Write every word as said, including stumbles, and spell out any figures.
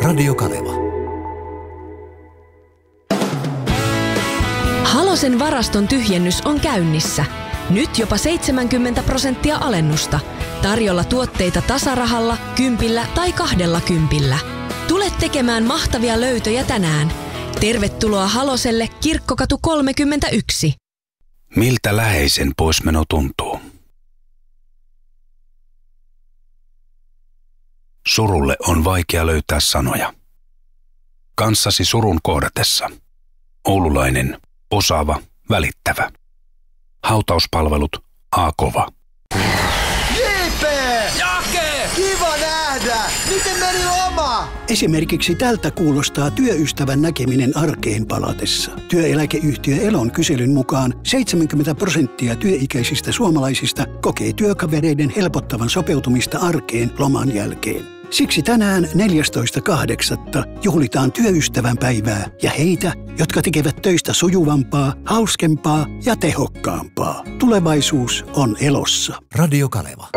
Radio Kaleva. Halosen varaston tyhjennys on käynnissä. Nyt jopa seitsemänkymmentä prosenttia alennusta. Tarjolla tuotteita tasarahalla, kympillä tai kahdella kympillä. Tule tekemään mahtavia löytöjä tänään. Tervetuloa Haloselle, Kirkkokatu kolmekymmentäyksi. Miltä läheisen poismeno tuntuu? Surulle on vaikea löytää sanoja. Kanssasi surun kohdatessa. Oululainen, osaava, välittävä. Hautauspalvelut A-kova. J P! Jake! Kiva nähdä! Miten meni loma? Esimerkiksi tältä kuulostaa työystävän näkeminen arkeen palatessa. Työeläkeyhtiö Elon kyselyn mukaan seitsemänkymmentä prosenttia työikäisistä suomalaisista kokee työkavereiden helpottavan sopeutumista arkeen loman jälkeen. Siksi tänään neljästoista kahdeksatta juhlitaan työystävän päivää ja heitä, jotka tekevät töistä sujuvampaa, hauskempaa ja tehokkaampaa. Tulevaisuus on Elossa. Radio Kaleva.